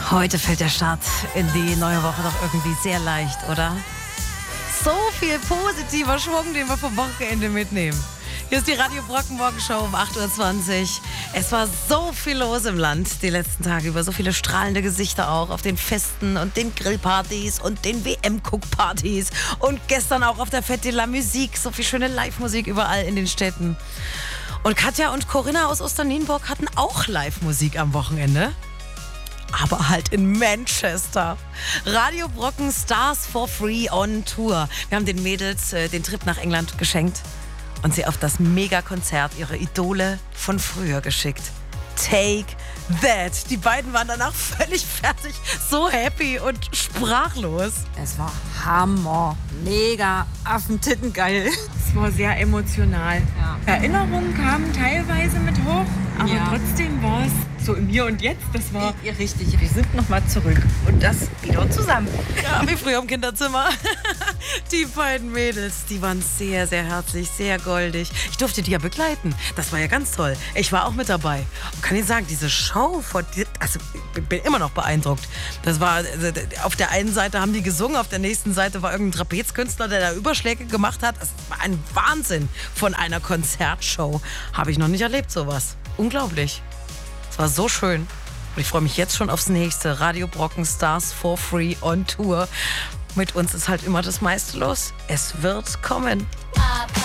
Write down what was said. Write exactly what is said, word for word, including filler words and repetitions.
Heute fällt der Start in die neue Woche doch irgendwie sehr leicht, oder? So viel positiver Schwung, den wir vom Wochenende mitnehmen. Hier ist die Radio Brocken Morgenshow um acht Uhr zwanzig. Es war so viel los im Land die letzten Tage über, so viele strahlende Gesichter auch auf den Festen und den Grillpartys und den W M-Cook-Partys und gestern auch auf der Fête de la Musique, so viel schöne Live-Musik überall in den Städten. Und Katja und Corinna aus Osternienburg hatten auch Live-Musik am Wochenende. Aber halt in Manchester. Radio Brocken Stars for Free on Tour. Wir haben den Mädels äh, den Trip nach England geschenkt und sie auf das Megakonzert ihrer Idole von früher geschickt. Take That. Die beiden waren danach völlig fertig, so happy und sprachlos. Es war Hammer, mega affentittengeil. Es war sehr emotional. Ja. Erinnerungen kamen teilweise mit hoch, aber Ja. trotzdem war es so im Hier und Jetzt. Das war, Ja, richtig, wir sind nochmal zurück und das wieder zusammen. Ja, wie früher im Kinderzimmer. Die beiden Mädels, die waren sehr, sehr herzlich, sehr goldig. Ich durfte die ja begleiten. Das war ja ganz toll. Ich war auch mit dabei. Und kann ich sagen, diese Show, vor die- also ich bin immer noch beeindruckt. Das war, also, auf der einen Seite haben die gesungen, auf der nächsten Seite war irgendein Trapezkünstler, der da Überschläge gemacht hat. Das war ein Wahnsinn von einer Konzertshow. Habe ich noch nicht erlebt, sowas. Unglaublich. Es war so schön. Und ich freue mich jetzt schon aufs nächste. Radio Brocken Stars for Free on Tour. Mit uns ist halt immer das meiste los. Es wird kommen.